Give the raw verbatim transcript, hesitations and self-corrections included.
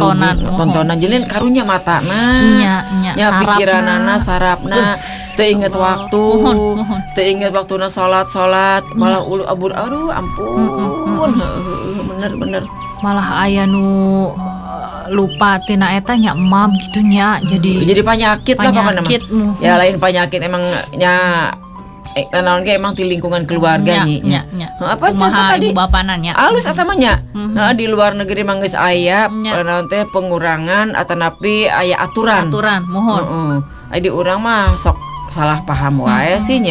tontonan tontonan jelin karunya matana nya nya, nya pikiranana sarapna teu inget waktu teu inget waktuna salat-salat malah ulu abur aduh ampun bener-bener malah aya nu lupa tina eta nya emam gitu nya jadi jadi penyakit, lah pokoknya penyakit ya lain penyakit emang nya eh, naon ge emang di lingkungan keluarga nyi nya nya apa contoh tadi bapananya alus eta mah nya nah, di luar negeri mah geus aya naon teh pengurangan atanapi aya aturan aturan mohon heeh di urang mah sok salah paham wae sih nya.